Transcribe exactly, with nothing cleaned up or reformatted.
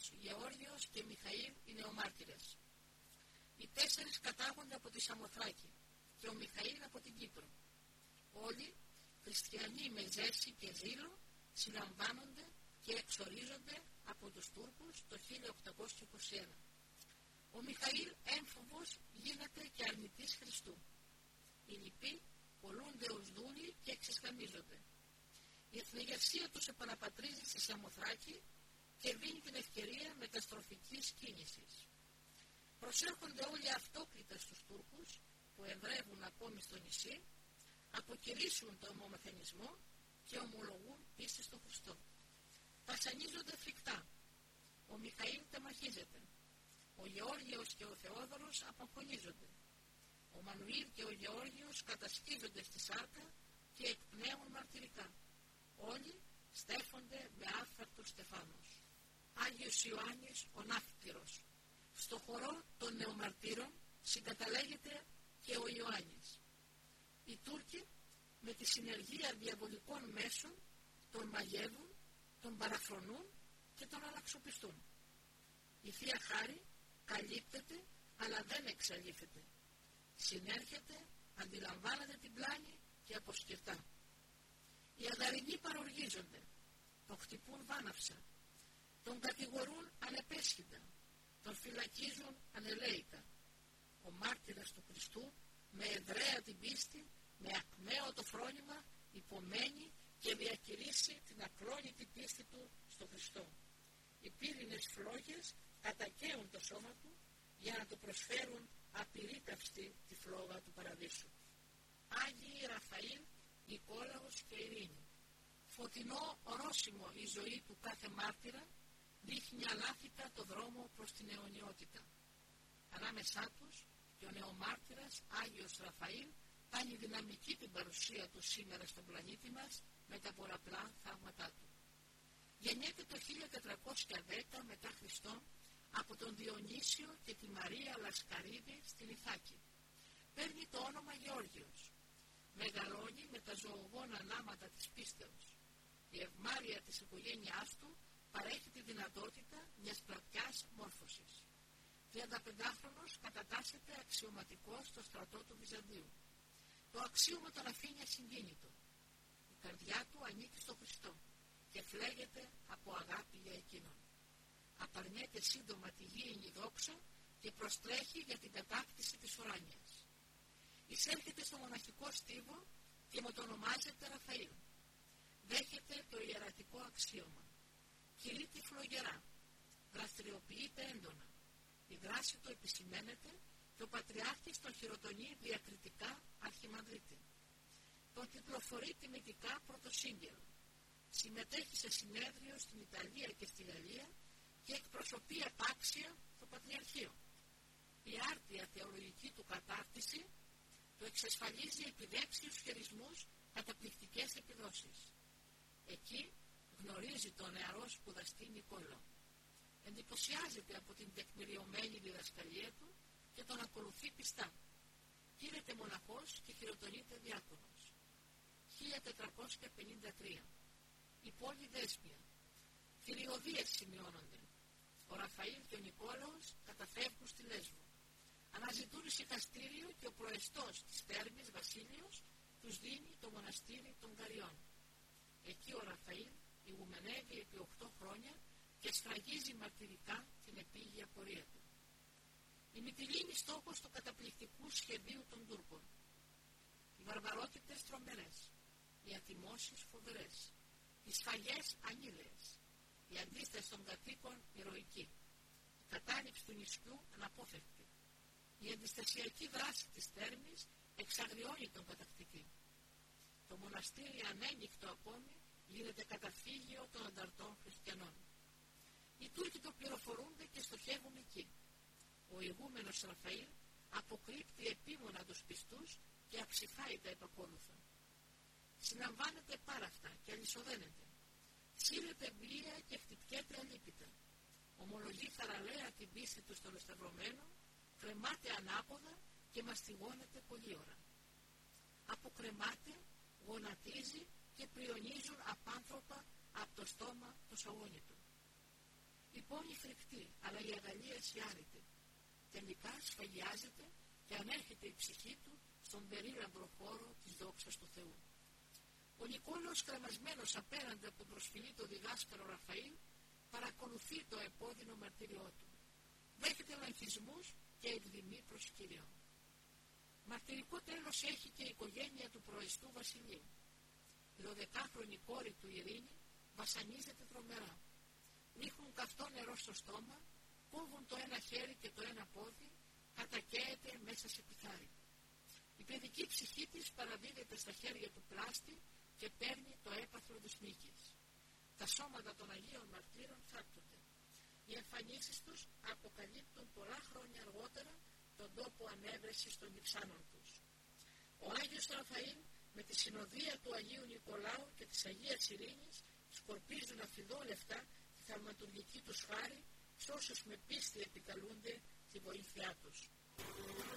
Νίκος, Γεώργιος και Μιχαήλ οι νεομάρτυρες. Οι τέσσερις κατάγονται από τη Σαμοθράκη και ο Μιχαήλ από την Κύπρο. Όλοι, χριστιανοί με ζέση και ζήλο, συλλαμβάνονται και εξορίζονται από τους Τούρκους το χίλια οκτακόσια είκοσι ένα. Ο Μιχαήλ έμφοβος γίνεται και αρνητής Χριστού. Οι λοιποί πολλούνται ως δούλοι και εξισχαμίζονται. Η εθνογερσία τους επαναπατρίζει στη Σαμοθράκη και δίνει την ευκαιρία μεταστροφικής κίνησης. Προσέρχονται όλοι αυτόκριτα στους Τούρκους που εδρεύουν ακόμη στο νησί, αποκηρύσουν τον ομομαθενισμό και ομολογούν πίστη στον Χριστό. Βασανίζονται φρικτά. Ο Μιχαήλ τεμαχίζεται. Ο Γεώργιος και ο Θεόδωρος απαγχωνίζονται. Ο Μανουήλ και ο Γεώργιος κατασκίζονται στη σάρκα και εκπνέουν μαρτυρικά. Όλοι στέφονται με άφαρτους στεφάνους. Άγιος Ιωάννης ο Ναύκτυρος. Στο χορό των νεομαρτύρων συγκαταλέγεται και ο Ιωάννης. Οι Τούρκοι με τη συνεργία διαβολικών μέσων τον μαγεύουν, τον παραφρονούν και τον αλλαξοπιστούν. Η Θεία Χάρη καλύπτεται αλλά δεν εξαλείφεται. Συνέρχεται, αντιλαμβάνεται την πλάνη και αποσκυρτά. Οι Αγαρινοί παροργίζονται, τον χτυπούν βάναυσα, τον κατηγορούν ανεπέσχυντα, τον φυλακίζουν ανελαίητα. Ο μάρτυρας του Χριστού με εδραία την πίστη, με ακμαίο το φρόνημα, υπομένει και διακηρύσει την ακλόνητη πίστη του στο Χριστό. Οι πύρινες φλόγες κατακαίουν το σώμα του για να του προσφέρουν απειρίταυστη τη φλόγα του παραδείσου. Άγιοι Ραφαήλ, Νικόλαος και Ειρήνη. Φωτεινό ορόσημο η ζωή του κάθε μάρτυρα δείχνει αλάθητα το δρόμο προς την αιωνιότητα. Ανάμεσά τους και ο νεομάρτυρας Άγιος Ραφαήλ κάνει δυναμική την παρουσία του σήμερα στον πλανήτη μας με τα πολλαπλά θαύματά του. Γεννιέται το χίλια τετρακόσια δέκα μετά Χριστόν από τον Διονύσιο και τη Μαρία Λασκαρίδη στην Ιθάκη. Παίρνει το όνομα Γεώργιος. Μεγαλώνει με τα ζωογόνα λάματα της πίστεως. Η ευμάρεια της οικογένειάς του παρέχει τη δυνατότητα μιας πλατιάς μόρφωσης. τριανταπεντάχρονος κατατάσσεται αξιωματικός στο στρατό του Βυζαντίου. Το αξίωμα τον αφήνει ασυγκίνητο. Η καρδιά του ανήκει στο Χριστό και φλέγεται από αγάπη για εκείνον. Απαρνιέται σύντομα τη γήινη δόξα και προστρέχει για την κατάκτηση της ουράνιας. Εισέρχεται στο μοναχικό στίβο και μετονομάζεται Ραφαήλ. Δέχεται το ιερατικό αξίωμα. Κηρύττει φλογερά. Δραστηριοποιείται έντονα. Η δράση του επισημαίνεται και ο Πατριάρχης τον χειροτονεί διακριτικά αρχιμανδρίτη. Τον κυκλοφορεί τιμητικά πρωτοσύγγερο. Συμμετέχει σε συνέδριο στην Ιταλία και στη Γαλλία και εκπροσωπεί επάξια το Πατριαρχείο. Η άρτια θεολογική του κατάρτιση του εξασφαλίζει επιδέξιους χειρισμούς, καταπληκτικές επιδόσεις. Εκεί γνωρίζει τον νεαρό σπουδαστή Νικόλαο. Εντυπωσιάζεται από την τεκμηριωμένη διδασκαλία του και τον ακολουθεί πιστά. Γίνεται μοναχός και χειροτονείται διάκονος. χίλια τετρακόσια πενήντα τρία. Η πόλη Δέσπια. Θηριωδίες σημειώνονται. Ο Ραφαήλ και ο Νικόλαος καταφεύγουν στη Λέσβο. Αναζητούν ησυχαστήριο και ο προεστός της Θέρμης Βασίλειος τους δίνει το μοναστήρι των Καριών. Εκεί ο Ραφαήλ ηγουμενεύει επί οκτώ χρόνια και σφραγίζει μαρτυρικά την επίγεια πορεία του. Η Μυτιλήνη στόχος του καταπληκτικού σχεδίου των Τούρκων. Οι βαρβαρότητες τρομερές, οι ατιμώσεις φοβερές, οι σφαγές ανήλαιες, η αντίσταση των κατοίκων ηρωική, η κατάληψη του νησιού αναπόφευκτη, η αντιστασιακή δράση της Θέρμης εξαγριώνει τον κατακτητή. Το μοναστήρι ανένυκτο ακόμη γίνεται καταφύγιο των ανταρτών χριστιανών. Οι Τούρκοι το πληροφορούνται και στοχεύουν εκεί. Ο ηγούμενος Ραφαήλ αποκρύπτει επίμονα τους πιστούς και αψηφάει τα επακόλουθα. Συναμβάνεται πάρα αυτά και αλυσοδένεται. Σύλλεται βιαία και χτυπιέται αλίπητα. Ομολογεί θαραλέα την πίστη του στον εσταυρωμένο, κρεμάται ανάποδα και μαστιγώνεται πολλή ώρα. Αποκρεμάται, γονατίζει και πριονίζουν απάνθρωπα από το στόμα το σαγόνι του. Οι πόνοι φρικτοί, αλλά η αγαλίαση άρρητη. Τελικά σφαγιάζεται και ανέρχεται η ψυχή του στον περίλαμπρο χώρο της δόξας του Θεού. Ο Νικόλαος, κρεμασμένος απέναντι από τον προσφυλίτο διδάσκαλο Ραφαήλ, παρακολουθεί το επώδυνο μαρτύριό του. Δέχεται λανθισμούς και εκδημεί προς Κύριον. Μαρτυρικό τέλος έχει και η οικογένεια του προεστού Βασιλείου. Η δωδεκάχρονη κόρη του Ειρήνη βασανίζεται τρομερά. Ρίχνουν καυτό νερό στο στόμα, κόβουν το ένα χέρι και το ένα πόδι, κατακαίεται μέσα σε πιθάρι. Η παιδική ψυχή της παραδίδεται στα χέρια του πλάστη και παίρνει το έπαθλο της νίκης. Τα σώματα των Αγίων Μαρτύρων θάπτονται. Οι εμφανίσεις τους αποκαλύπτουν πολλά χρόνια αργότερα τον τόπο ανέβρεσης των υψάνων τους. Ο Άγιος Ραφαήλ με τη συνοδεία του Αγίου Νικολάου και της Αγίας Ειρήνης σκορπίζουν αφιδόλευτα τη θαυματουργική τους χάρη σε όσους με πίστη επικαλούνται τη βοήθειά τους.